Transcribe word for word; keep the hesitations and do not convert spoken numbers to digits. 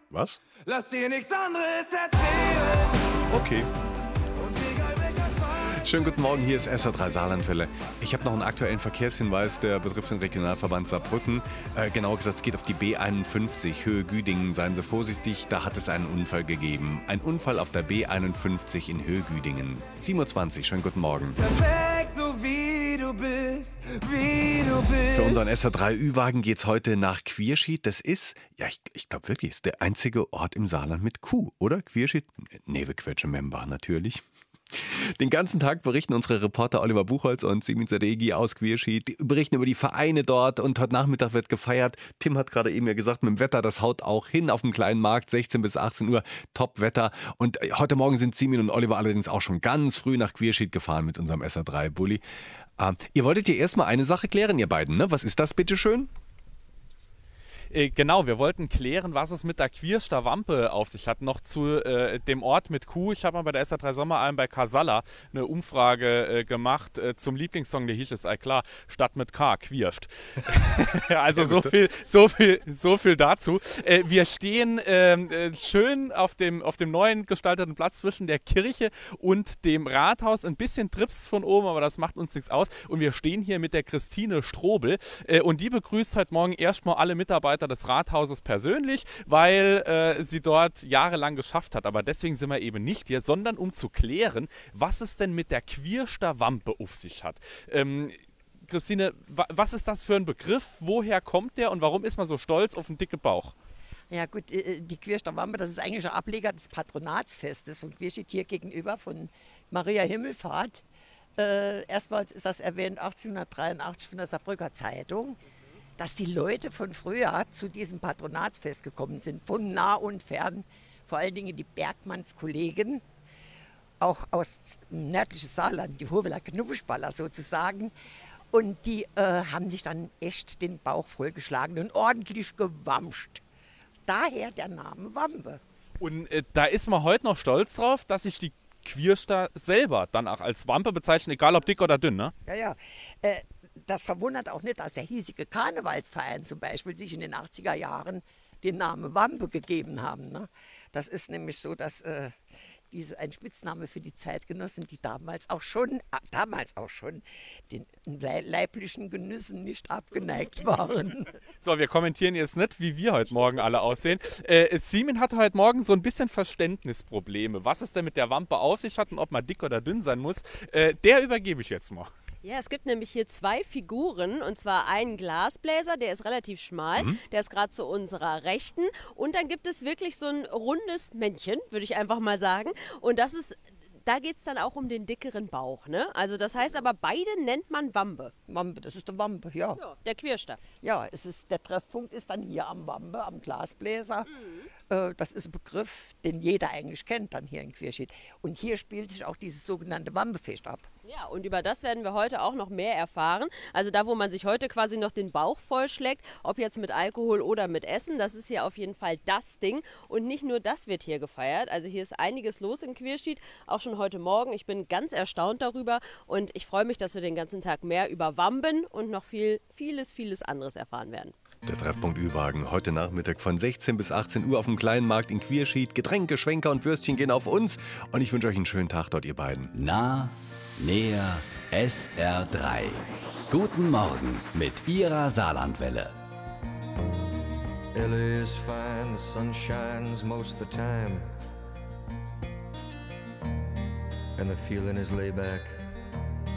Was? Lass dir nichts anderes erzählen. Okay. Und egal welcher Fall. Schönen guten Morgen, hier ist S R drei Saarlandwelle. Ich habe noch einen aktuellen Verkehrshinweis, der betrifft den Regionalverband Saarbrücken. Äh, genauer gesagt, es geht auf die B einundfünfzig, Höhe Güdingen. Seien Sie vorsichtig, da hat es einen Unfall gegeben. Ein Unfall auf der B einundfünfzig in Höhe Güdingen. sieben Uhr zwanzig, schönen guten Morgen. Perfekt, so wie du bist, wie du bist. Für unseren S R drei Ü-Wagen geht's heute nach Quierschied. Das ist, ja, ich, ich glaube wirklich, ist der einzige Ort im Saarland mit Kuh, oder? Quierschied? Newe Quetsche Member natürlich. Den ganzen Tag berichten unsere Reporter Oliver Buchholz und Simin Sadegi aus Quierschied, die berichten über die Vereine dort und heute Nachmittag wird gefeiert. Tim hat gerade eben ja gesagt, mit dem Wetter, das haut auch hin auf dem kleinen Markt, sechzehn bis achtzehn Uhr, Top-Wetter. Und heute Morgen sind Simin und Oliver allerdings auch schon ganz früh nach Quierschied gefahren mit unserem S R drei Bulli. Ähm, ihr wolltet ja erstmal eine Sache klären, ihr beiden, ne? Was ist das, bitteschön? Äh, genau, wir wollten klären, was es mit der Quierster Wampe auf sich hat. Noch zu äh, dem Ort mit Kuh. Ich habe mal bei der S R drei Sommeralm bei Casalla eine Umfrage äh, gemacht äh, zum Lieblingssong, der hieß es, all klar, Stadt mit K, Quierscht. Also so viel, so viel, so viel dazu. Äh, wir stehen äh, schön auf dem, auf dem neuen gestalteten Platz zwischen der Kirche und dem Rathaus. Ein bisschen Trips von oben, aber das macht uns nichts aus. Und wir stehen hier mit der Christine Strobel äh, und die begrüßt heute Morgen erstmal alle Mitarbeiter des Rathauses persönlich, weil äh, sie dort jahrelang geschafft hat. Aber deswegen sind wir eben nicht hier, sondern um zu klären, was es denn mit der Quierster Wampe auf sich hat. Ähm, Christine, wa was ist das für ein Begriff? Woher kommt der und warum ist man so stolz auf den dicken Bauch? Ja gut, die Quierster Wampe, das ist eigentlich ein Ableger des Patronatsfestes von Quierschied hier gegenüber von Maria Himmelfahrt. Äh, erstmals ist das erwähnt achtzehnhundertdreiundachtzig von der Saarbrücker Zeitung, dass die Leute von früher zu diesem Patronatsfest gekommen sind, von nah und fern, vor allen Dingen die Bergmannskollegen, auch aus dem nördlichen Saarland, die Hoveler Knubbelspaller sozusagen. Und die äh, haben sich dann echt den Bauch vollgeschlagen und ordentlich gewamscht. Daher der Name Wampe. Und äh, da ist man heute noch stolz drauf, dass sich die Quierster selber dann auch als Wampe bezeichnen, egal ob dick oder dünn, ne? Ja, ja. Äh, Das verwundert auch nicht, dass der hiesige Karnevalsverein zum Beispiel sich in den achtziger Jahren den Namen Wampe gegeben haben. Ne? Das ist nämlich so, dass äh, diese ein Spitzname für die Zeitgenossen, die damals auch schon, äh, damals auch schon den leiblichen Genüssen nicht abgeneigt waren. So, wir kommentieren jetzt nicht, wie wir heute Morgen alle aussehen. Äh, Simin hatte heute Morgen so ein bisschen Verständnisprobleme. Was es denn mit der Wampe auf sich hat und ob man dick oder dünn sein muss, äh, der übergebe ich jetzt mal. Ja, es gibt nämlich hier zwei Figuren, und zwar einen Glasbläser, der ist relativ schmal, mhm. der ist gerade zu unserer Rechten, und dann gibt es wirklich so ein rundes Männchen, würde ich einfach mal sagen, und das ist, da geht es dann auch um den dickeren Bauch, ne? Also das heißt aber, beide nennt man Wampe. Wampe, das ist der Wampe, ja. Ja, der Quierster. Ja, es ist, der Treffpunkt ist dann hier am Wampe, am Glasbläser. Mhm. Äh, das ist ein Begriff, den jeder eigentlich kennt dann hier in Quierschied. Und hier spielt sich auch dieses sogenannte Wampefest ab. Ja, und über das werden wir heute auch noch mehr erfahren. Also da, wo man sich heute quasi noch den Bauch vollschlägt, ob jetzt mit Alkohol oder mit Essen, das ist hier auf jeden Fall das Ding. Und nicht nur das wird hier gefeiert. Also hier ist einiges los in Quierschied, auch schon heute Morgen. Ich bin ganz erstaunt darüber und ich freue mich, dass wir den ganzen Tag mehr über Wampen und noch viel, vieles, vieles anderes erfahren werden. Der Treffpunkt Ü-Wagen heute Nachmittag von sechzehn bis achtzehn Uhr auf dem kleinen Markt in Quierschied. Getränke, Schwenker und Würstchen gehen auf uns. Und ich wünsche euch einen schönen Tag dort, ihr beiden. Nah, näher, S R drei. Guten Morgen mit Ihrer Saarlandwelle. L A is fine, the sun shines most of the time. And the feeling is laid back.